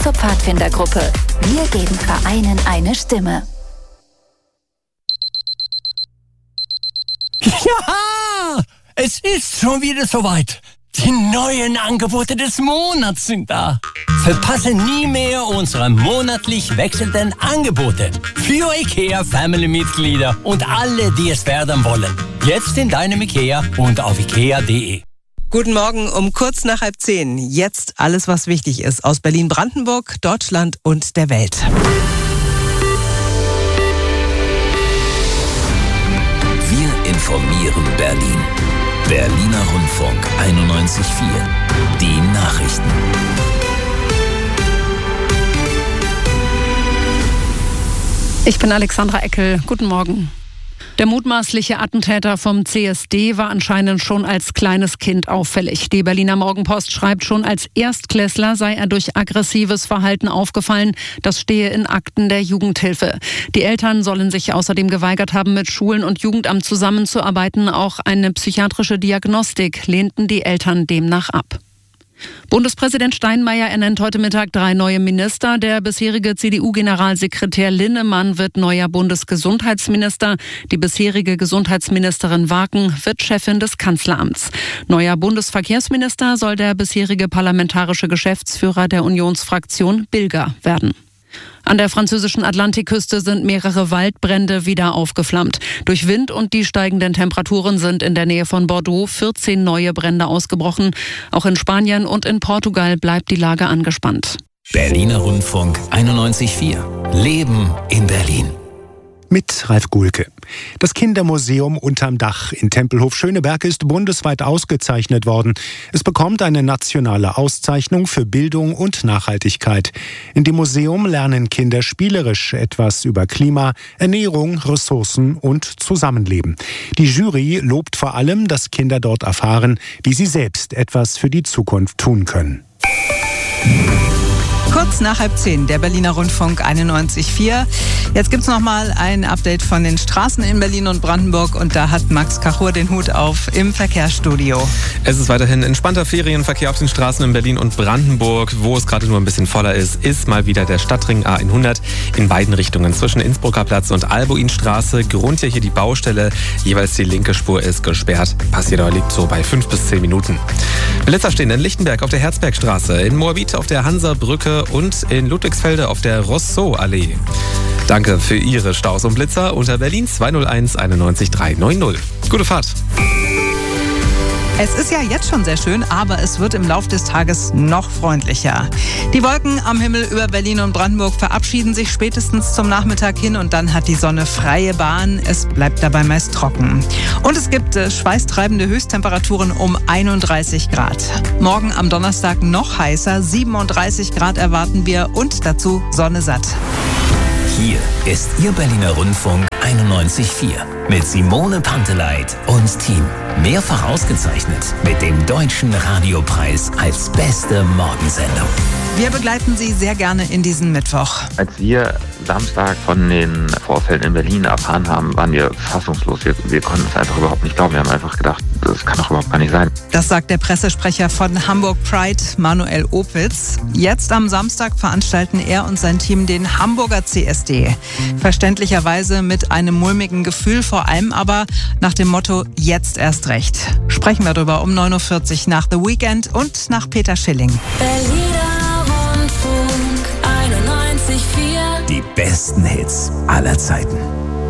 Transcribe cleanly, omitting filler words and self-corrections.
zur Pfadfindergruppe. Wir geben Vereinen eine Stimme. Ja, es ist schon wieder soweit. Die neuen Angebote des Monats sind da. Verpasse nie mehr unsere monatlich wechselnden Angebote für IKEA-Family-Mitglieder und alle, die es werden wollen. Jetzt in deinem IKEA und auf ikea.de. Guten Morgen um kurz nach 9:30. Jetzt alles, was wichtig ist aus Berlin-Brandenburg, Deutschland und der Welt. Wir informieren Berlin. Berliner Rundfunk 91.4. Die Nachrichten. Ich bin Alexandra Eckel. Guten Morgen. Der mutmaßliche Attentäter vom CSD war anscheinend schon als kleines Kind auffällig. Die Berliner Morgenpost schreibt, schon als Erstklässler sei er durch aggressives Verhalten aufgefallen. Das stehe in Akten der Jugendhilfe. Die Eltern sollen sich außerdem geweigert haben, mit Schulen und Jugendamt zusammenzuarbeiten. Auch eine psychiatrische Diagnostik lehnten die Eltern demnach ab. Bundespräsident Steinmeier ernennt heute Mittag 3 neue Minister. Der bisherige CDU-Generalsekretär Linnemann wird neuer Bundesgesundheitsminister. Die bisherige Gesundheitsministerin Waken wird Chefin des Kanzleramts. Neuer Bundesverkehrsminister soll der bisherige parlamentarische Geschäftsführer der Unionsfraktion Bilger werden. An der französischen Atlantikküste sind mehrere Waldbrände wieder aufgeflammt. Durch Wind und die steigenden Temperaturen sind in der Nähe von Bordeaux 14 neue Brände ausgebrochen. Auch in Spanien und in Portugal bleibt die Lage angespannt. Berliner Rundfunk 91.4. Leben in Berlin. Mit Ralf Gulke. Das Kindermuseum unterm Dach in Tempelhof-Schöneberg ist bundesweit ausgezeichnet worden. Es bekommt eine nationale Auszeichnung für Bildung und Nachhaltigkeit. In dem Museum lernen Kinder spielerisch etwas über Klima, Ernährung, Ressourcen und Zusammenleben. Die Jury lobt vor allem, dass Kinder dort erfahren, wie sie selbst etwas für die Zukunft tun können. Kurz nach 9:30, der Berliner Rundfunk 91.4. Jetzt gibt's noch mal ein Update von den Straßen in Berlin und Brandenburg und da hat Max Kachur den Hut auf im Verkehrsstudio. Es ist weiterhin entspannter Ferienverkehr auf den Straßen in Berlin und Brandenburg. Wo es gerade nur ein bisschen voller ist mal wieder der Stadtring A100 in beiden Richtungen zwischen Innsbrucker Platz und Albuinstraße. Grund hier die Baustelle, jeweils die linke Spur ist gesperrt. Passiert liegt so bei 5 bis 10 Minuten. Blitzer stehen in Lichtenberg auf der Herzbergstraße, in Moabit auf der Hansabrücke und in Ludwigsfelde auf der Rousseau-Allee. Danke für Ihre Staus und Blitzer unter Berlin 201 91 390. Gute Fahrt. Es ist ja jetzt schon sehr schön, aber es wird im Laufe des Tages noch freundlicher. Die Wolken am Himmel über Berlin und Brandenburg verabschieden sich spätestens zum Nachmittag hin und dann hat die Sonne freie Bahn. Es bleibt dabei meist trocken. Und es gibt schweißtreibende Höchsttemperaturen um 31 Grad. Morgen am Donnerstag noch heißer, 37 Grad erwarten wir und dazu Sonne satt. Hier ist Ihr Berliner Rundfunk 91.4 mit Simone Panteleit und Team. Mehrfach ausgezeichnet mit dem Deutschen Radiopreis als beste Morgensendung. Wir begleiten Sie sehr gerne in diesen Mittwoch. Als wir Samstag von den Vorfällen in Berlin erfahren haben, waren wir fassungslos. Wir konnten es einfach überhaupt nicht glauben. Wir haben einfach gedacht, das kann doch überhaupt gar nicht sein. Das sagt der Pressesprecher von Hamburg Pride, Manuel Opitz. Jetzt am Samstag veranstalten er und sein Team den Hamburger CSD. Verständlicherweise mit einem mulmigen Gefühl, vor allem aber nach dem Motto, jetzt erst recht. Sprechen wir darüber um 9.40 Uhr nach The Weekend und nach Peter Schilling. Berliner Rundfunk 91.4. Die besten Hits aller Zeiten.